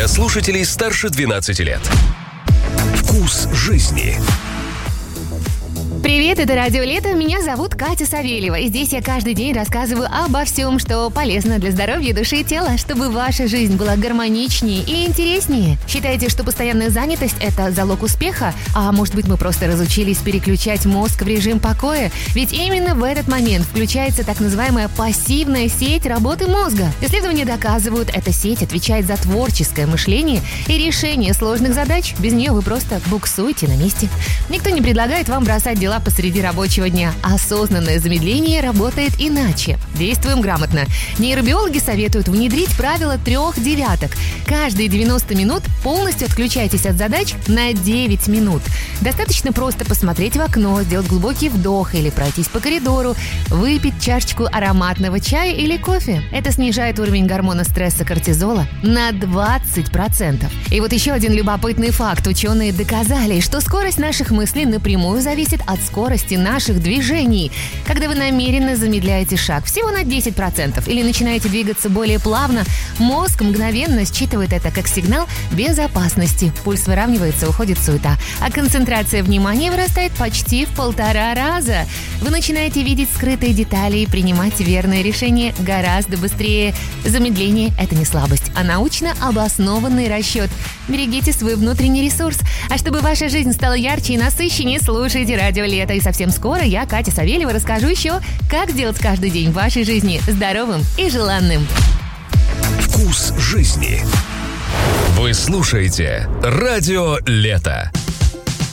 слушателей старше 12 лет. Вкус жизни. Привет, это Радио Лето. Меня зовут Катя Савельева. И здесь я каждый день рассказываю обо всем, что полезно для здоровья души и тела, чтобы ваша жизнь была гармоничнее и интереснее. Считаете, что постоянная занятость – это залог успеха? А может быть, мы просто разучились переключать мозг в режим покоя? Ведь именно в этот момент включается так называемая пассивная сеть работы мозга. Исследования доказывают, эта сеть отвечает за творческое мышление и решение сложных задач. Без нее вы просто буксуете на месте. Никто не предлагает вам бросать дела посреди рабочего дня. Осознанное замедление работает иначе. Действуем грамотно. Нейробиологи советуют внедрить правило 3 девяток. Каждые 90 минут полностью отключайтесь от задач на 9 минут. Достаточно просто посмотреть в окно, сделать глубокий вдох или пройтись по коридору, выпить чашечку ароматного чая или кофе. Это снижает уровень гормона стресса кортизола на 20%. И вот еще один любопытный факт. Ученые доказали, что скорость наших мыслей напрямую зависит от скорости наших движений. Когда вы намеренно замедляете шаг всего на 10% или начинаете двигаться более плавно, мозг мгновенно считывает это как сигнал безопасности. Пульс выравнивается, уходит суета, а концентрация внимания вырастает почти в 1,5 раза. Вы начинаете видеть скрытые детали и принимать верные решения гораздо быстрее. Замедление – это не слабость, а научно обоснованный расчет. Берегите свой внутренний ресурс. А чтобы ваша жизнь стала ярче и насыщеннее, слушайте Радио Лето. И совсем скоро я, Катя Савельева, расскажу еще, как делать каждый день в вашей жизни здоровым и желанным. Вкус жизни. Вы слушаете Радио Лето.